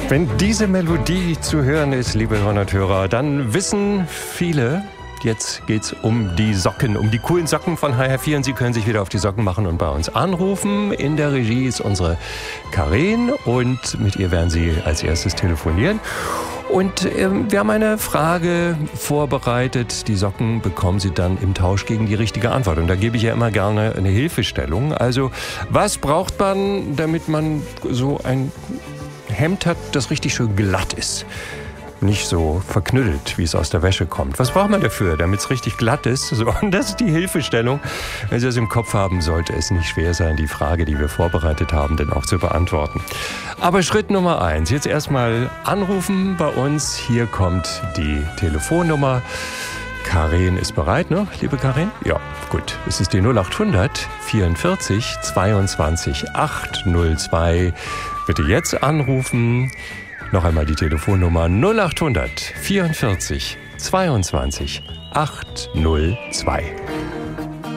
Wenn diese Melodie zu hören ist, liebe Hörer und Hörer, dann wissen viele, jetzt geht's um die Socken, um die coolen Socken von HR4 und Sie können sich wieder auf die Socken machen und bei uns anrufen. In der Regie ist unsere Karin und mit ihr werden Sie als erstes telefonieren. Und wir haben eine Frage vorbereitet. Die Socken bekommen Sie dann im Tausch gegen die richtige Antwort. Und da gebe ich ja immer gerne eine Hilfestellung. Also, was braucht man, damit man so ein Hemd hat, das richtig schön glatt ist? Nicht so verknüttelt, wie es aus der Wäsche kommt. Was braucht man dafür, damit es richtig glatt ist? So, und das ist die Hilfestellung. Wenn Sie das im Kopf haben, sollte es nicht schwer sein, die Frage, die wir vorbereitet haben, denn auch zu beantworten. Aber Schritt Nummer 1. Jetzt erstmal anrufen bei uns. Hier kommt die Telefonnummer. Karin ist bereit, ne, liebe Karin? Ja, gut. Es ist die 0800 44 22 802. Bitte jetzt anrufen. Noch einmal die Telefonnummer 0800 44 22 802.